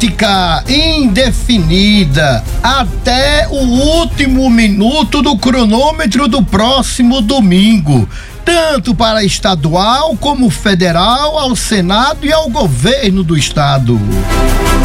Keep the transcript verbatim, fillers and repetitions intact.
política indefinida até o último minuto do cronômetro do próximo domingo, tanto para estadual como federal, ao Senado e ao governo do estado.